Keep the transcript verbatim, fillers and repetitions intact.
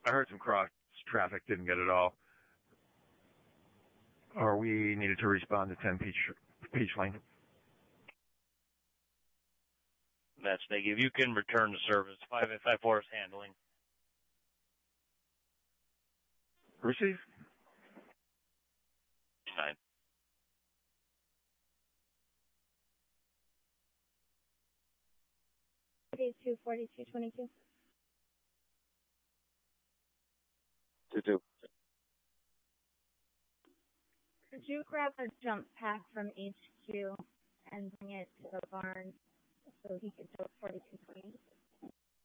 I heard some cross traffic, didn't get it all. Or we needed to respond to ten Peach, Peach Lane. That's negative. You can return to service. five eight five four is handling. Receive. Nine. forty-two, forty-two, twenty-two. Two, two. Could you grab a jump pack from H Q and bring it to the barn so he could do forty-two, twenty-eight?